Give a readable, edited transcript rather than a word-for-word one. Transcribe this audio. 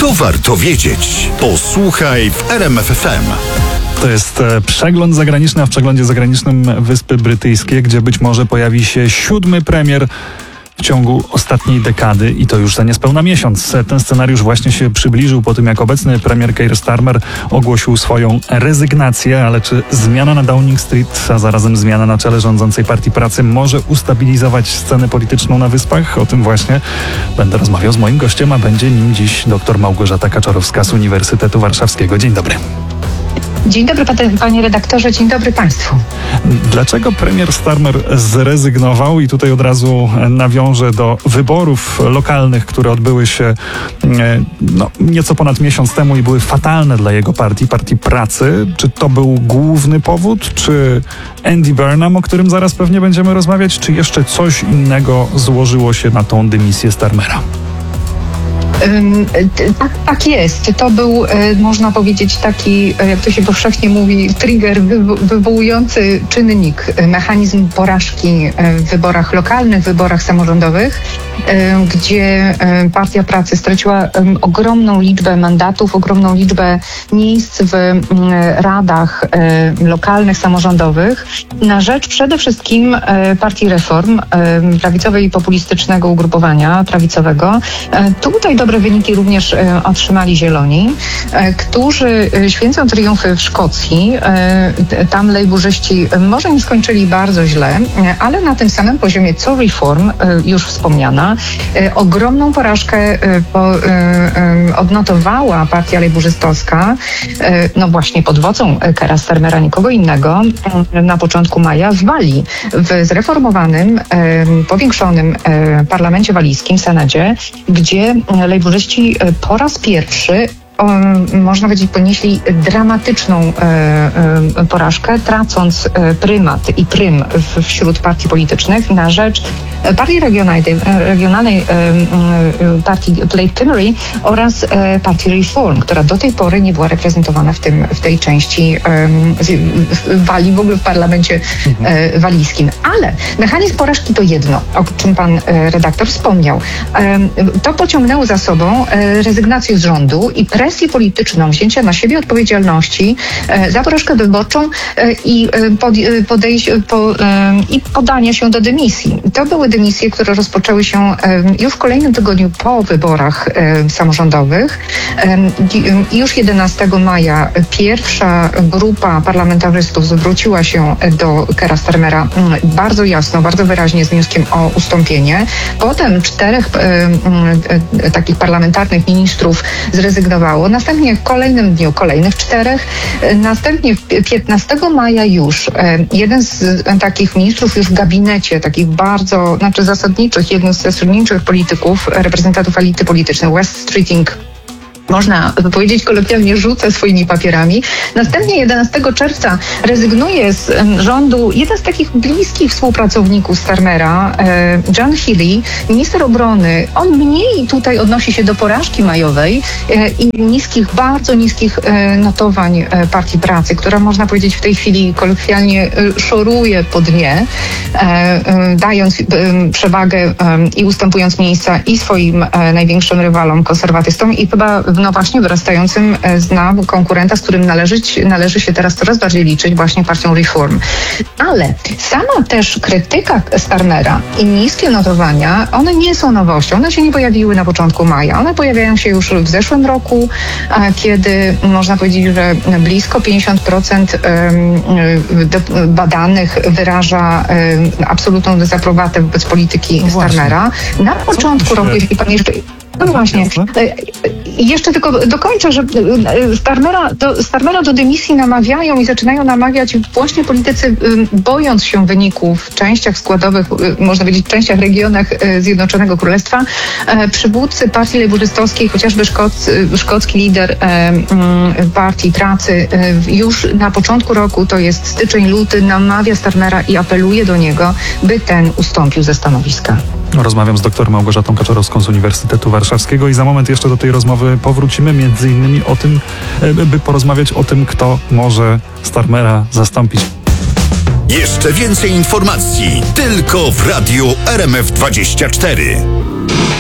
To warto wiedzieć. Posłuchaj w RMF FM. To jest przegląd zagraniczny, a w przeglądzie zagranicznym Wyspy Brytyjskie, gdzie być może pojawi się 7. premier w ciągu ostatniej dekady i to już za niespełna miesiąc. Ten scenariusz właśnie się przybliżył po tym, jak obecny premier Keir Starmer ogłosił swoją rezygnację, ale czy zmiana na Downing Street, a zarazem zmiana na czele rządzącej Partii Pracy może ustabilizować scenę polityczną na Wyspach? O tym właśnie będę rozmawiał z moim gościem, a będzie nim dziś dr Małgorzata Kaczorowska z Uniwersytetu Warszawskiego. Dzień dobry. Dzień dobry, panie redaktorze, dzień dobry państwu. Dlaczego premier Starmer zrezygnował? I tutaj od razu nawiążę do wyborów lokalnych, które odbyły się nieco ponad miesiąc temu i były fatalne dla jego partii Pracy. Czy to był główny powód? Czy Andy Burnham, o którym zaraz pewnie będziemy rozmawiać? Czy jeszcze coś innego złożyło się na tą dymisję Starmera? Tak jest. To był, można powiedzieć, taki, jak to się powszechnie mówi, trigger wywołujący czynnik, mechanizm porażki w wyborach lokalnych, w wyborach samorządowych, gdzie Partia Pracy straciła ogromną liczbę mandatów, ogromną liczbę miejsc w radach lokalnych, samorządowych na rzecz przede wszystkim Partii Reform, prawicowej i populistycznego ugrupowania prawicowego. Tutaj dobre wyniki również otrzymali Zieloni, którzy święcą triumfy w Szkocji. Tam lejburzyści może nie skończyli bardzo źle, ale na tym samym poziomie co Reform, już wspomniana, ogromną porażkę odnotowała partia lejburzystowska, no właśnie pod wodzą Keira Starmera, nikogo innego, na początku maja w Walii, w zreformowanym, powiększonym parlamencie walijskim, Senacie, gdzie lejburzyści po raz pierwszy, można powiedzieć, ponieśli dramatyczną porażkę, tracąc prymat i prym wśród partii politycznych na rzecz partii regionalnej partii Plaid Cymru oraz partii Reform, która do tej pory nie była reprezentowana w tej części Walii, w ogóle w parlamencie walijskim. Ale mechanizm porażki to jedno, o czym pan redaktor wspomniał. To pociągnęło za sobą rezygnację z rządu i presję polityczną, wzięcia na siebie odpowiedzialności za porażkę wyborczą i podania się do dymisji. To były dymisje, które rozpoczęły się już w kolejnym tygodniu po wyborach samorządowych. Już 11 maja pierwsza grupa parlamentarzystów zwróciła się do Keira Starmera bardzo jasno, bardzo wyraźnie z wnioskiem o ustąpienie. Potem 4 takich parlamentarnych ministrów zrezygnowało. Następnie w kolejnym dniu kolejnych 4. Następnie 15 maja już jeden z takich ministrów już w gabinecie, takich bardzo, zasadniczych, jeden z zasadniczych polityków, reprezentantów elity politycznej, West Streeting, można powiedzieć kolokwialnie, rzuca swoimi papierami. Następnie 11 czerwca rezygnuje z rządu jeden z takich bliskich współpracowników Starmera, John Healey, minister obrony. On mniej tutaj odnosi się do porażki majowej i bardzo niskich notowań Partii Pracy, która, można powiedzieć, w tej chwili kolokwialnie szoruje po dnie, dając przewagę i ustępując miejsca i swoim największym rywalom, konserwatystom, i chyba właśnie wyrastającym z konkurenta, z którym należy się teraz coraz bardziej liczyć, właśnie partią Reform. Ale sama też krytyka Starmera i niskie notowania, one nie są nowością. One się nie pojawiły na początku maja. One pojawiają się już w zeszłym roku, kiedy można powiedzieć, że blisko 50% badanych wyraża absolutną dezaprobatę wobec polityki Starmera. Na początku roku, jeśli pan jeszcze... No właśnie. Jeszcze tylko dokończę, że Starmera do dymisji namawiają i zaczynają namawiać właśnie politycy, bojąc się wyników w częściach składowych, można powiedzieć, w częściach, regionach Zjednoczonego Królestwa. Przywódcy partii lejburzystowskiej, chociażby szkocki lider Partii Pracy, już na początku roku, to jest styczeń, luty, namawia Starmera i apeluje do niego, by ten ustąpił ze stanowiska. Rozmawiam z dr Małgorzatą Kaczorowską z Uniwersytetu Warszawskiego i za moment jeszcze do tej rozmowy powrócimy, między innymi o tym, by porozmawiać o tym, kto może Starmera zastąpić. Jeszcze więcej informacji tylko w Radiu RMF24.